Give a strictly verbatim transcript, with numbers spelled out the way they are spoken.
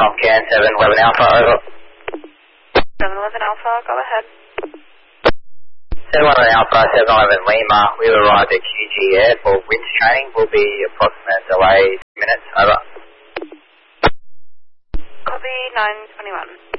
Comcan seven eleven Alpha, over. seven eleven Alpha, go ahead. seven eleven Alpha, seven eleven Lima, we arrived at Q G Air for winch training, will be approximate delay minutes, over. Copy nine twenty-one.